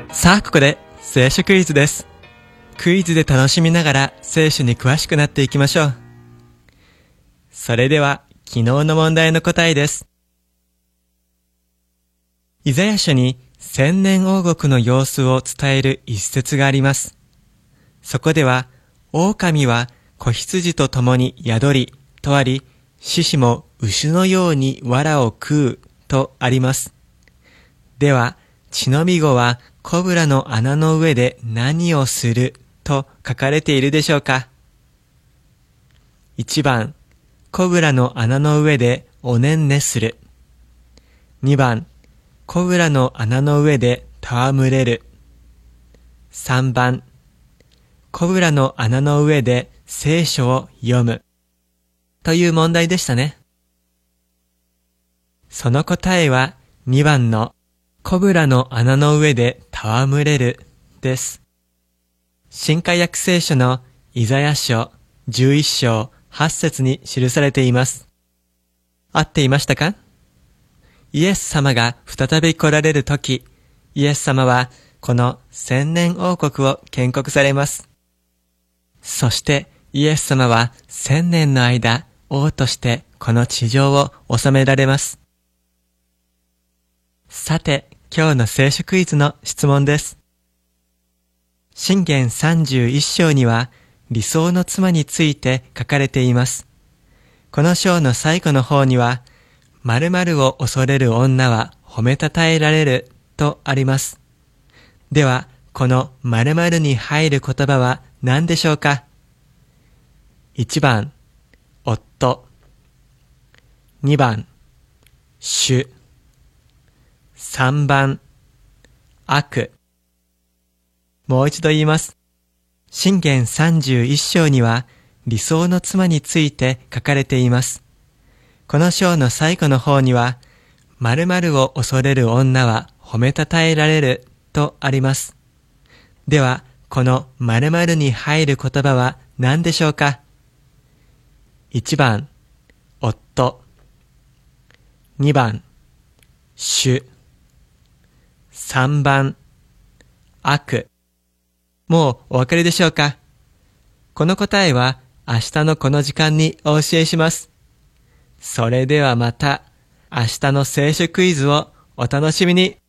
さあ、ここで聖書クイズです。クイズで楽しみながら聖書に詳しくなっていきましょう。それでは昨日の問題の答えです。イザヤ書に千年王国の様子を伝える一節があります。そこでは、狼は子羊と共に宿りとあり、獅子も牛のように藁を食うとあります。では、血のみ子はコブラの穴の上で何をすると書かれているでしょうか。1番、コブラの穴の上でおねんねする。2番、コブラの穴の上で戯れる。3番、コブラの穴の上で聖書を読む。という問題でしたね。その答えは2番のコブラの穴の上で戯れるです。新海訳聖書のイザヤ書11章8節に記されています。合っていましたか？イエス様が再び来られるとき、イエス様はこの千年王国を建国されます。そしてイエス様は1000年の間王としてこの地上を治められます。さて、今日の聖書クイズの質問です。箴言31章には理想の妻について書かれています。この章の最後の方には、〇〇を恐れる女は褒めたたえられるとあります。では、この〇〇に入る言葉は何でしょうか？1番、夫。2番、主。3番、悪。もう一度言います。箴言31章には理想の妻について書かれています。この章の最後の方には、〇〇を恐れる女は褒めたたえられるとあります。では、この〇〇に入る言葉は何でしょうか？1番、夫。2番、主。3番、悪。もうお分かりでしょうか？この答えは明日のこの時間にお教えします。それではまた明日の聖書クイズをお楽しみに。